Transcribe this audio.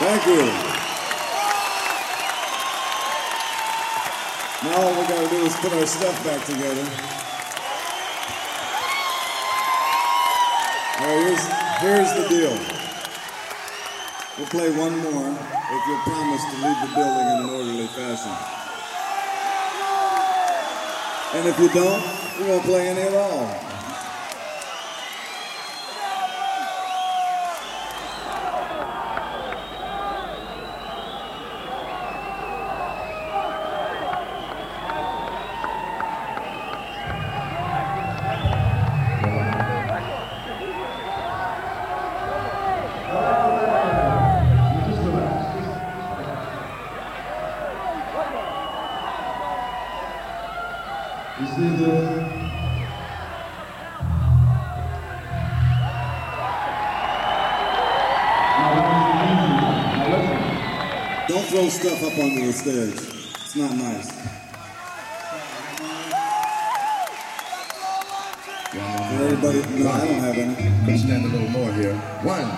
Thank you. Now all we gotta do is put our stuff back together. All right, here's the deal. We'll play one more if you'll promise to leave the building in an orderly fashion. And if you don't, we won't play any at all. Don't throw stuff up onto the stage. It's not nice. Everybody, no, I don't have any. Can stand a little more here. One.